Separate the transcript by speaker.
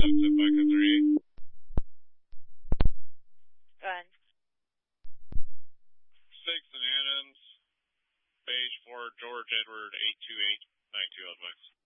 Speaker 1: 3.
Speaker 2: Gun.
Speaker 1: 6 and Adams. Beige 4, George Edward 82892 advice.